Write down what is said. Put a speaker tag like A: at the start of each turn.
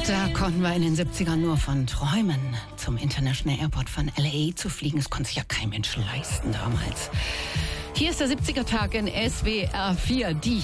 A: Da konnten wir in den 70ern nur von träumen, zum International Airport von LA zu fliegen. Das konnte sich ja kein Mensch leisten damals. Hier ist der 70er-Tag in SWR 4, die